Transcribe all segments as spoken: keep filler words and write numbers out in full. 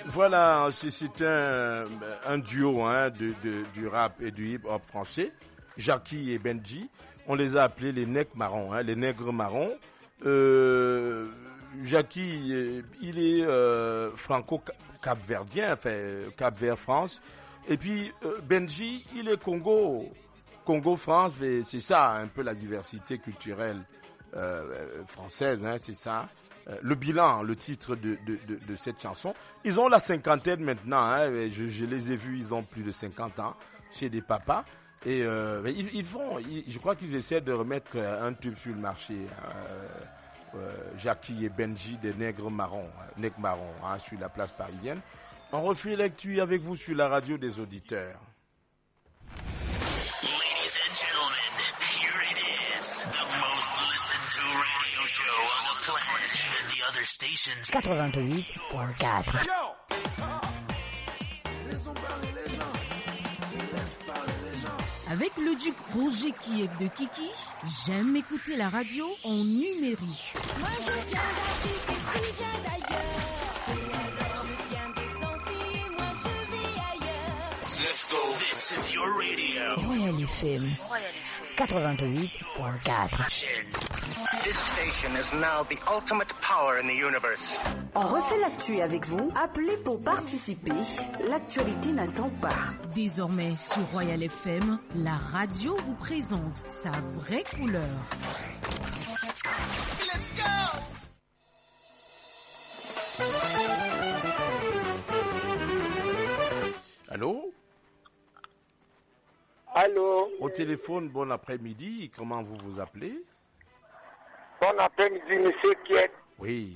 Voilà, c'est, c'est un, un duo hein, de, de, du rap et du hip-hop français, Jackie et Benji. On les a appelés les nègres marrons, hein, les nègres marrons. Euh, Jackie, il est euh, franco-capverdien, enfin Cap-Vert France. Et puis euh, Benji, il est Congo, Congo-France. C'est ça un peu la diversité culturelle euh, française, hein, c'est ça. Le bilan, le titre de, de, de, de cette chanson. Ils ont la cinquantaine maintenant, hein, je, je les ai vus, ils ont plus de cinquante ans, chez des papas. Et euh, ils, ils font, ils, je crois qu'ils essaient de remettre un tube sur le marché. Euh, euh, Jackie et Benji, des nègres marrons, nègres marrons, hein, sur la place parisienne. On refait l'actu avec vous sur la radio des auditeurs. Ladies and gentlemen, here it is, the most listened to radio show on the planet, even the other stations. quatre-vingt-huit point quatre. Yo! Laissons parler les gens. Laisse parler les gens. Avec le duc Roger Kiek de Kiki, j'aime écouter la radio en numérique. Moi je viens d'Afrique et tu viens d'ailleurs. Je viens des Antilles, moi je vis ailleurs. Let's go. This is your radio. Royal F M quatre-vingt-huit point quatre. This station is now the ultimate power in the universe. On refait l'actu avec vous. Appelez pour participer. L'actualité n'attend pas. Désormais sur Royal F M, la radio vous présente sa vraie couleur. Let's go! Allô? Allô? Au téléphone, bon après-midi, comment vous vous appelez? Bon après-midi, monsieur Kiet. Oui.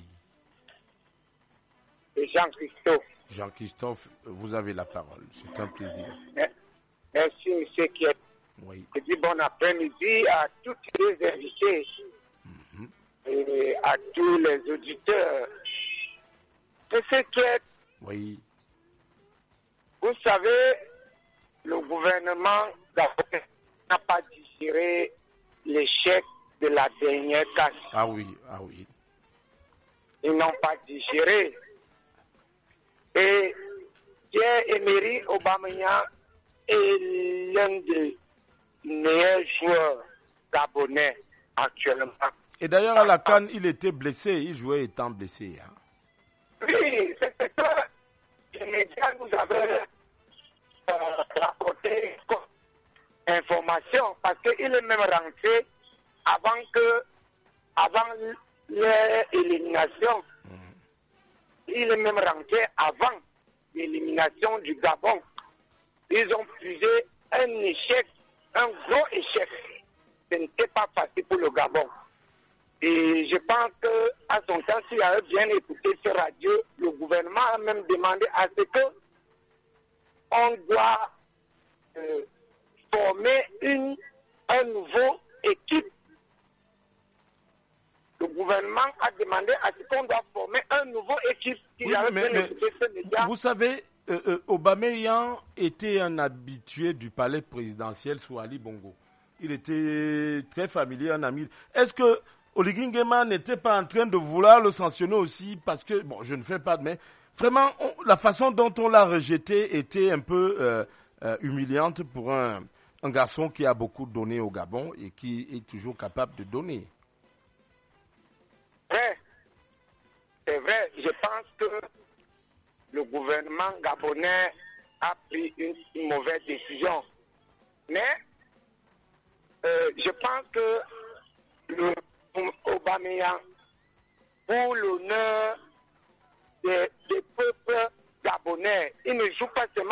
Et Jean-Christophe. Jean-Christophe, vous avez la parole. C'est un plaisir. Merci, monsieur Kiet. Oui. Je dis bon après-midi à tous les invités Mm-hmm. et à tous les auditeurs. Monsieur Kiet, Oui. vous savez, le gouvernement gabonais n'a pas digéré l'échec de la dernière casse. Ah oui, ah oui. Ils n'ont pas digéré. Et Pierre-Emerick Aubameyang est l'un des meilleurs joueurs gabonais actuellement. Et d'ailleurs, à la CAN, il était blessé. Il jouait étant blessé. Hein. Oui, c'est ce que les médias nous avaient euh, rapporté comme information, parce qu'il est même rentré avant que, avant l'élimination. Mmh. Il est même rentré avant l'élimination du Gabon. Ils ont fusé un échec, un gros échec. Ce n'était pas facile pour le Gabon. Et je pense qu'à son temps, s'il avait bien écouté ce radio, le gouvernement a même demandé à ce que on doit euh, former une, un nouveau équipe. Le gouvernement a demandé à ce qu'on doit former un nouveau équipe. Oui, mais, mais, vous savez, euh, euh, Aubameyang était un habitué du palais présidentiel sous Ali Bongo. Il était très familier, un ami. Est-ce que Oligui Nguema n'était pas en train de vouloir le sanctionner aussi parce que, bon, je ne fais pas de mais, vraiment, on, la façon dont on l'a rejeté était un peu euh, euh, humiliante pour un, un garçon qui a beaucoup donné au Gabon et qui est toujours capable de donner. Vrai. C'est vrai, je pense que le gouvernement gabonais a pris une, une mauvaise décision. Mais euh, je pense que le Aubameyang, pour l'honneur des, des peuples gabonais, il ne joue pas seulement